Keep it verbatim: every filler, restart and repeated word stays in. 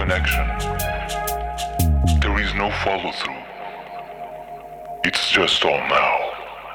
connection. There is no follow through. It's just all now.